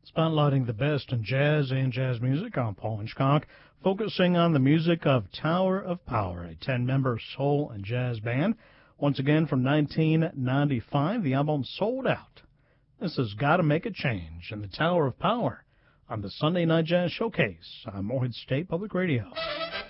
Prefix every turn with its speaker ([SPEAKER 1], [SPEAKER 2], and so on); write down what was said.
[SPEAKER 1] Spotlighting the best in jazz and jazz music, I'm Paul Hinchcock, focusing on the music of Tower of Power, a 10-member soul and jazz band. Once again, from 1995, the album Sold Out. This has Gotta Make a Change in the Tower of Power on the Sunday Night Jazz Showcase on Morehead State Public Radio.